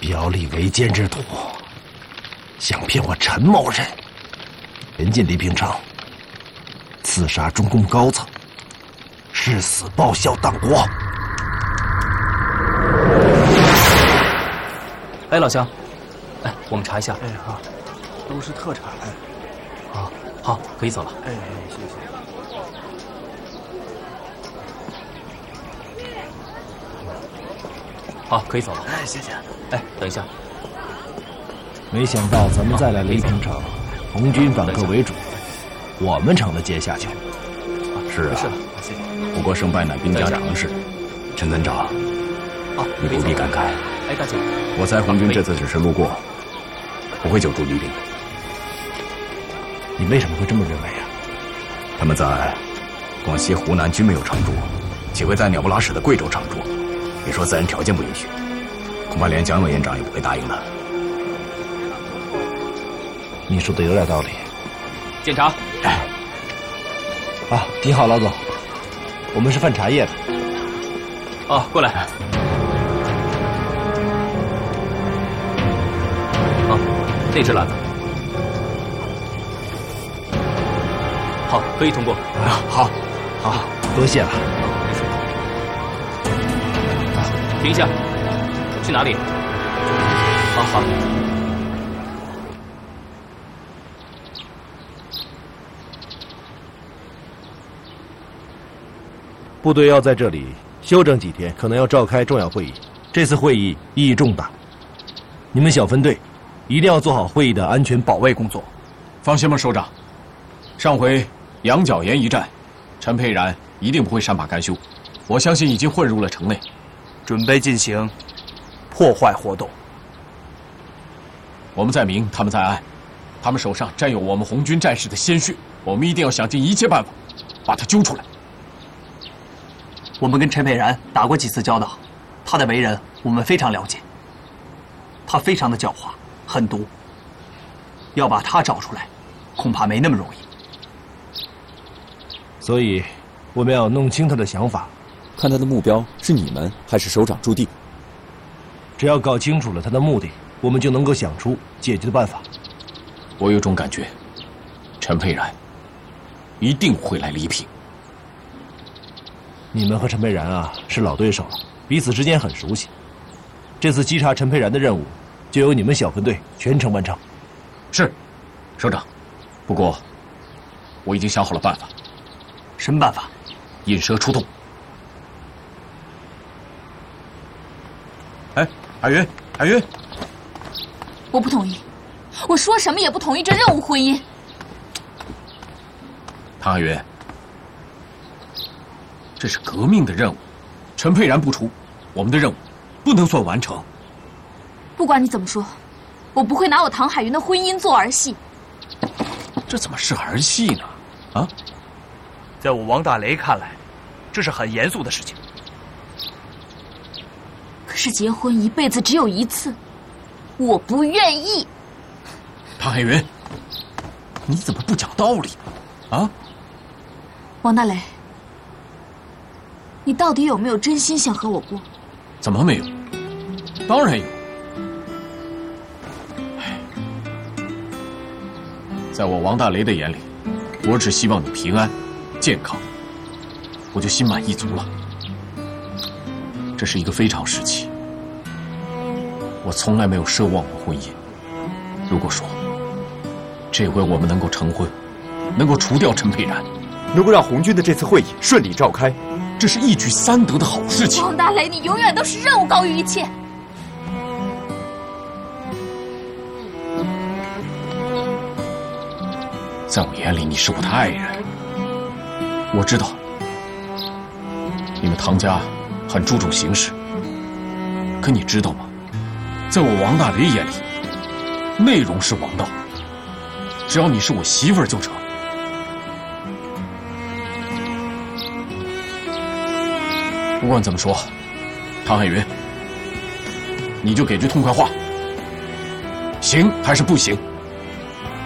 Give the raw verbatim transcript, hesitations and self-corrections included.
表里为奸之徒，想骗我陈某人，前进黎平城，刺杀中共高层，誓死报效党国。 哎，老乡，哎，我们查一下。 哎，好，都是特产。 好，好，可以走了。 哎，谢谢。 好，可以走了。 哎，谢谢。 哎，等一下。 没想到咱们再来黎平城，红军反客为主，我们成了阶下囚。 是啊， 谢谢。 不过胜败乃兵家常事。陈团长， 啊， 你不必感慨。 哎，大姐， 我猜红军这次只是路过，不会久驻黎平。 你为什么会这么认为啊？ 他们在广西、湖南均没有常驻，岂会在鸟不拉屎的贵州常驻？你说自然条件不允许，恐怕连蒋委员长也不会答应的。 你说的有点道理。 检查。 哎， 啊，你好，老总，我们是贩茶叶的。 啊，过来。啊，那只篮子。好，可以通过。 啊，好，好，多谢了。 没事。停一下，去哪里？好好。 部队要在这里休整几天，可能要召开重要会议。这次会议意义重大，你们小分队一定要做好会议的安全保卫工作。 放心吧，首长。上回羊角岩一战，陈沛然一定不会善罢甘休。我相信已经混入了城内， 准备进行破坏活动。 我们在明，他们在暗，他们手上沾有我们红军战士的鲜血，我们一定要想尽一切办法把他揪出来。 我们跟陈沛然打过几次交道，他的为人我们非常了解。他非常的狡猾狠毒，要把他找出来，恐怕没那么容易。 所以，我们要弄清他的想法， 看他的目标是你们还是首长驻地。 只要搞清楚了他的目的，我们就能够想出解决的办法。 我有种感觉，陈沛然一定会来黎平。 你们和陈沛然啊是老对手了，彼此之间很熟悉。这次稽查陈沛然的任务，就由你们小分队全程完成。 是，首长。不过，我已经想好了办法。 什么办法？ 引蛇出洞。哎，海云，海云， 我不同意，我说什么也不同意这任务婚姻。 唐海云，这是革命的任务，陈沛然不出，我们的任务不能算完成。 不管你怎么说，我不会拿我唐海云的婚姻做儿戏。 这怎么是儿戏呢？啊？ 在我王大雷看来，这是很严肃的事情。 可是结婚一辈子只有一次，我不愿意。 唐海云，你怎么不讲道理呢？啊？ 王大雷，你到底有没有真心想和我过？ 怎么没有？当然有。在我王大雷的眼里，我只希望你平安、健康，我就心满意足了。这是一个非常时期，我从来没有奢望过婚姻。如果说这回我们能够成婚，能够除掉陈沛然， 能够让红军的这次会议顺利召开， 这是一举三得的好事情。 王大雷，你永远都是任务高于一切。 在我眼里，你是我的爱人。我知道，你们唐家很注重形式，可你知道吗？在我王大雷眼里，内容是王道。只要你是我媳妇儿就成。不管怎么说，唐海云，你就给句痛快话，行还是不行？